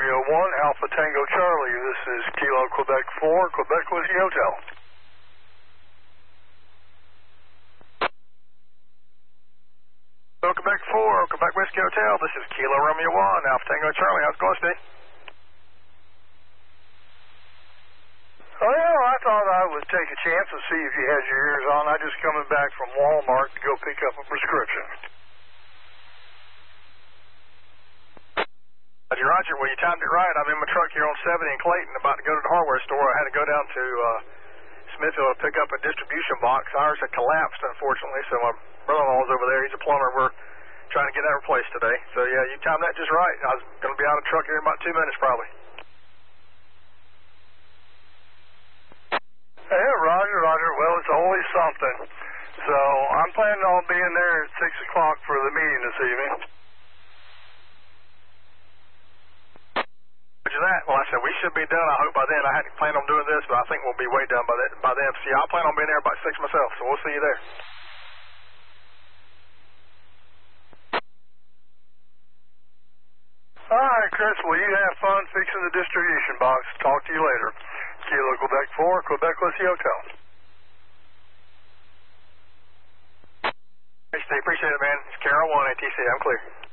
Romeo 1, Alpha Tango Charlie. This is Kilo Quebec 4, Quebec Whiskey Hotel. Quebec 4, Quebec Whiskey Hotel. This is Kilo Romeo 1, Alpha Tango Charlie. How's it going, Steve? Well, I thought I would take a chance and see if you had your ears on. I just coming back from Walmart to go pick up a prescription. Roger, well, you timed it right. I'm in my truck here on 70 in Clayton, about to go to the hardware store. I had to go down to Smithville to pick up a distribution box. Ours had collapsed, unfortunately, so my brother-in-law's over there. He's a plumber. We're trying to get that replaced today. So, yeah, you timed that just right. I was going to be out of the truck here in about 2 minutes, probably. Yeah, Roger. Well, it's always something. So I'm planning on being there at 6 o'clock for the meeting this evening. Roger that. Well, I said we should be done, I hope, by then. I hadn't planned on doing this, but I think we'll be way done by then. See, I'll plan on being there about 6 myself, so we'll see you there. All right, Chris. Well, you have fun fixing the distribution box. Talk to you later. Kilo Quebec 4, Quebec Whiskey Hotel. Hey, Steve, appreciate it, man. It's Carol 1 ATC. I'm clear.